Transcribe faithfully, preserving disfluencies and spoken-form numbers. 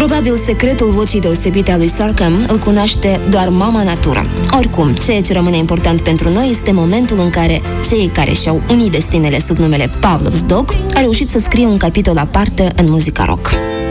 Probabil secretul vocii deosebite a lui Sarkham îl cunoaște doar mama natură. Oricum, ceea ce rămâne important pentru noi este momentul în care cei care și-au unit destinele sub numele Pavlov's Dog au reușit să scrie un capitol aparte în muzica rock.